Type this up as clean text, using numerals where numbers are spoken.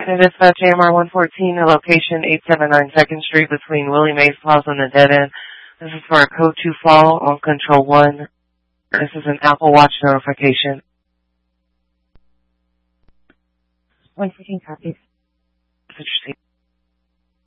It is JMR 114, the location 879 2nd Street between Willie Mays Plaza and the Dead End. This is for a code 2 fall on control 1. This is an Apple Watch notification. 114 copies. Interesting.